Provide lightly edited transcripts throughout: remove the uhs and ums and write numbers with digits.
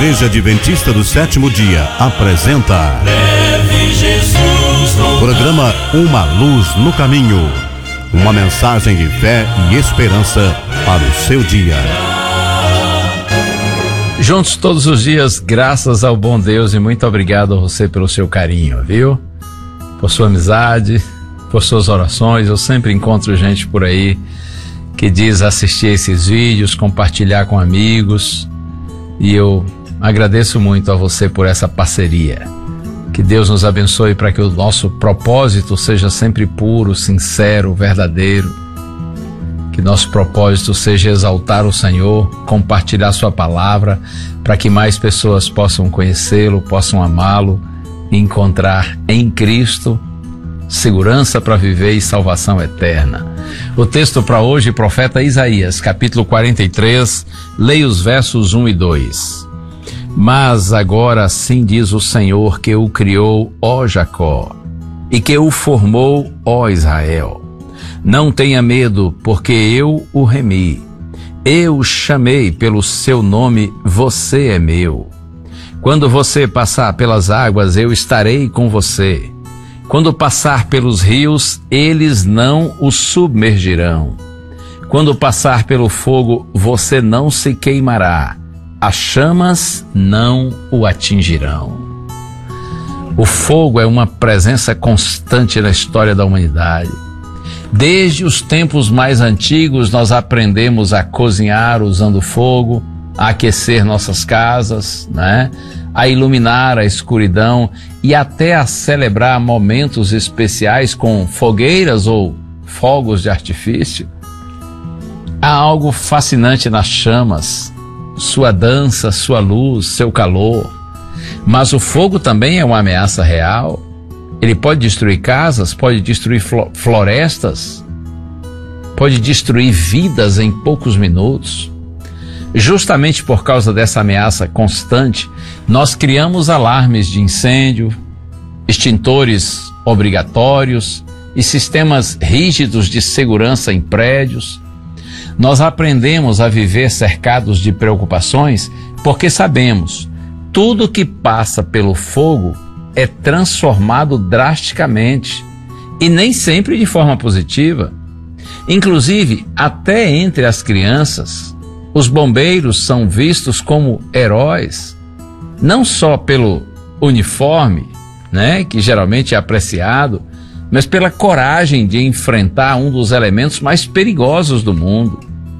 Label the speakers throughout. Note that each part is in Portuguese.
Speaker 1: Igreja Adventista do Sétimo Dia apresenta programa Uma Luz no Caminho, uma mensagem de fé e esperança para o seu dia.
Speaker 2: Juntos todos os dias, graças ao bom Deus, e muito obrigado a você pelo seu carinho, viu? Por sua amizade, por suas orações. Eu sempre encontro gente por aí que diz assistir esses vídeos, compartilhar com amigos, e eu agradeço muito a você por essa parceria. Que Deus nos abençoe para que o nosso propósito seja sempre puro, sincero, verdadeiro. Que nosso propósito seja exaltar o Senhor, compartilhar sua palavra, para que mais pessoas possam conhecê-lo, possam amá-lo e encontrar em Cristo segurança para viver e salvação eterna. O texto para hoje, profeta Isaías, capítulo 43, leia os versos 1 e 2. Mas agora assim diz o Senhor que o criou, ó Jacó, e que o formou, ó Israel. Não tenha medo, porque eu o remi. Eu o chamei pelo seu nome, você é meu. Quando você passar pelas águas, eu estarei com você. Quando passar pelos rios, eles não o submergirão. Quando passar pelo fogo, você não se queimará. As chamas não o atingirão. O fogo é uma presença constante na história da humanidade. Desde os tempos mais antigos, nós aprendemos a cozinhar usando fogo, a aquecer nossas casas, né? A iluminar a escuridão e até a celebrar momentos especiais com fogueiras ou fogos de artifício. Há algo fascinante nas chamas, sua dança, sua luz, seu calor. Mas o fogo também é uma ameaça real. Ele pode destruir casas, pode destruir florestas, pode destruir vidas em poucos minutos. Justamente por causa dessa ameaça constante, nós criamos alarmes de incêndio, extintores obrigatórios e sistemas rígidos de segurança em prédios. Nós aprendemos a viver cercados de preocupações porque sabemos, tudo que passa pelo fogo é transformado drasticamente e nem sempre de forma positiva. Inclusive, até entre as crianças, os bombeiros são vistos como heróis, não só pelo uniforme, né, que geralmente é apreciado, mas pela coragem de enfrentar um dos elementos mais perigosos do mundo.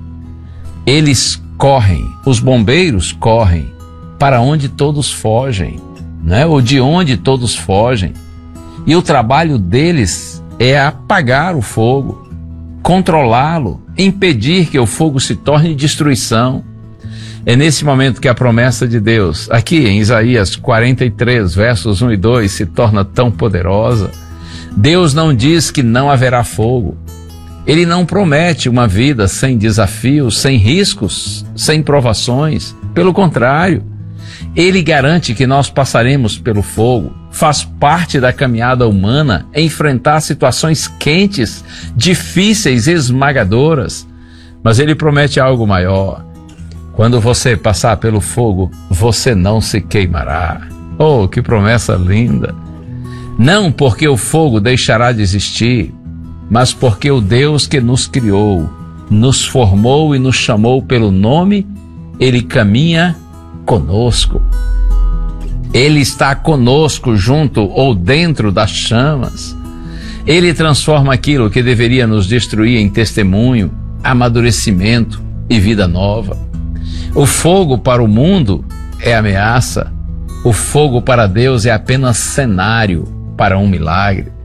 Speaker 2: Eles correm, os bombeiros correm para onde todos fogem, né, ou de onde todos fogem. E o trabalho deles é apagar o fogo, controlá-lo, impedir que o fogo se torne destruição. É nesse momento que a promessa de Deus, aqui em Isaías 43, versos 1 e 2, se torna tão poderosa. Deus não diz que não haverá fogo. Ele não promete uma vida sem desafios, sem riscos, sem provações. Pelo contrário, Ele garante que nós passaremos pelo fogo. Faz parte da caminhada humana enfrentar situações quentes, difíceis, esmagadoras. Mas Ele promete algo maior. Quando você passar pelo fogo, você não se queimará. Oh, que promessa linda! Não porque o fogo deixará de existir, mas porque o Deus que nos criou, nos formou e nos chamou pelo nome, Ele caminha conosco. Ele está conosco junto ou dentro das chamas. Ele transforma aquilo que deveria nos destruir em testemunho, amadurecimento e vida nova. O fogo para o mundo é ameaça. O fogo para Deus é apenas cenário para um milagre.